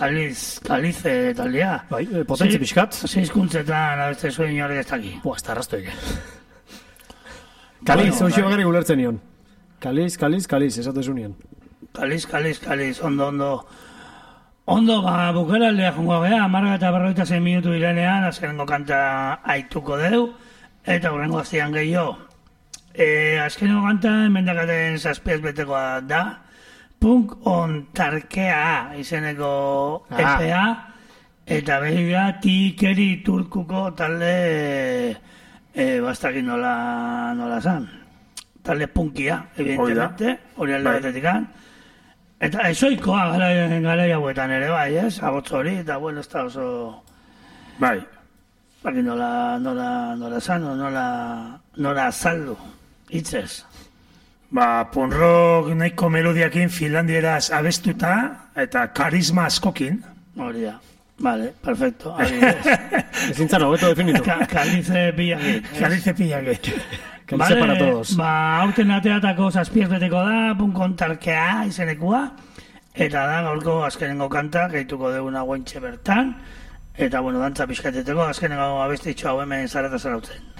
Kalize taldea. Bai, potentzi pixkat. 6 hizkuntzetan abeste zuen inorek ez daki. Buah, ez da arrastoik. Kaliz, hoxio bakarrik ulertzen nion. Kaliz, esatu zunien. Kaliz, ondo, bukeraldea jongo gea, 46 minutu direnean, azkenengo kanta aituko deu, eta hurrengo aztean gehiago. Azkenengo kanta, emendakaten 7 betekoa da, Punk on Tarkea izeneko EPA, eta behira Tikeri Turkuko talde bastakin nola zan. Talde punkia, evidentemente, hori alde batetikan. Eta esoikoa gara hauetan ere, bai, ez? Abotzo hori, eta bueno, ez da oso... Bai. Baki nola zan, nola azaldu, hitzez. Punk rock nahiko melodiakin finlandieraz abestuta, eta karisma askokin. Hori da. Vale, perfecto. Ezin zan, hobeto definitu. Kalize pillagit. Kalize pillagit. Kalize para todos. Hauten ateatako 7 beteko da, Punk on Tarkea izenekua, eta da gaurko azkenengo kanta, gehituko deguna guentxe bertan, eta bueno, dantza pixkateteko, azkenengo abestitxo hau hemen zarata zarautzen.